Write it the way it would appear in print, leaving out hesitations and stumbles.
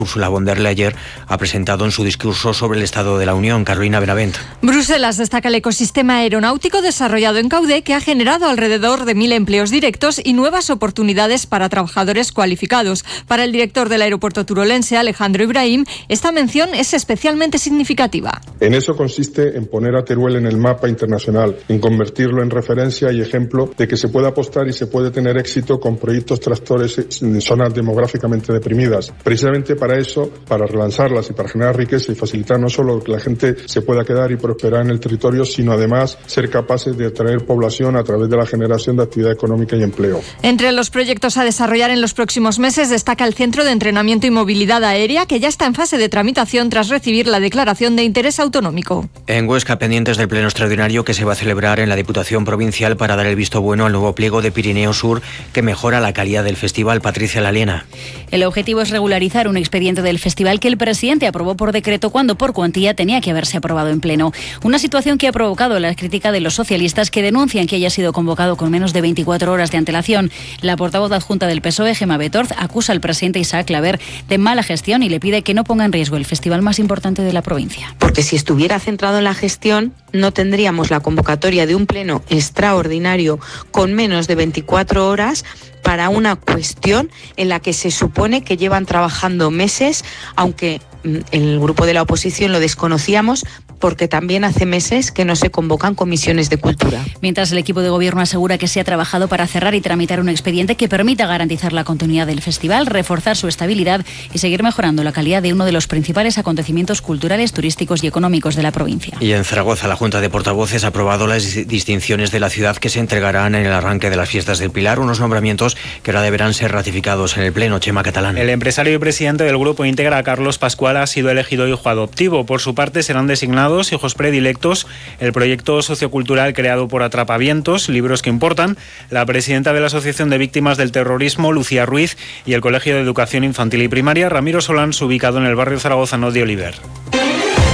Ursula von der Leyen ha presentado en su discurso sobre el Estado de la Unión. Carolina Benavent. Bruselas destaca el ecosistema aeronáutico desarrollado en CAUDE, que ha generado alrededor de 1.000 empleos directos y nuevas oportunidades para trabajadores cualificados. Para el director del aeropuerto turolense, Alejandro Ibrahim, esta mención es especialmente significativa. En eso consiste en poner a Teruel en el mapa internacional, en convertirlo en referencia y ejemplo de que se puede apostar y se puede tener éxito con proyectos tractores en zonas demográficamente deprimidas. Precisamente para eso, para relanzarlas y para generar riqueza y facilitar no solo que la gente se pueda quedar y prosperar en el territorio, sino además ser capaces de atraer población a través de la generación de actividad económica y empleo. Entre los proyectos a desarrollar en los próximos meses destaca el Centro de Entrenamiento y Movilidad Aérea, que ya está en fase de tramitación tras recibir la declaración de interés autonómico. En Huesca, pendientes del pleno extraordinario que se va a celebrar en la Diputación Provincial para dar el visto bueno al nuevo pliego de Pirineo Sur que mejora la calidad del festival. Patricia Laliena. El objetivo es regularizar un expediente del festival que el presidente aprobó por decreto cuando por cuantía tenía que haberse aprobado en pleno. Una situación que ha provocado la crítica de los socialistas, que denuncian que haya sido convocado con menos de 24 horas de antelación. La portavoz adjunta del PSOE, Gemma Betorz, acusa al presidente Isaac Claver de mala gestión y le pide que no ponga en riesgo el festival más importante de la provincia. Porque si estuviera centrado en la gestión, no tendríamos la convocatoria de un pleno extraordinario con menos de 24 horas para una cuestión en la que se supone que llevan trabajando meses, aunque el grupo de la oposición lo desconocíamos porque también hace meses que no se convocan comisiones de cultura. Mientras el equipo de gobierno asegura que se ha trabajado para cerrar y tramitar un expediente que permita garantizar la continuidad del festival, reforzar su estabilidad y seguir mejorando la calidad de uno de los principales acontecimientos culturales, turísticos y económicos de la provincia. Y en Zaragoza, la Junta de Portavoces ha aprobado las distinciones de la ciudad que se entregarán en el arranque de las fiestas del Pilar, unos nombramientos que ahora deberán ser ratificados en el Pleno. Chema Catalán. El empresario y presidente del Grupo Íntegra, Carlos Pascual, ha sido elegido hijo adoptivo. Por su parte, serán designados hijos predilectos el proyecto sociocultural creado por Atrapavientos, Libros que Importan, la presidenta de la Asociación de Víctimas del Terrorismo, Lucía Ruiz, y el Colegio de Educación Infantil y Primaria, Ramiro Solans, ubicado en el barrio zaragozano de Oliver.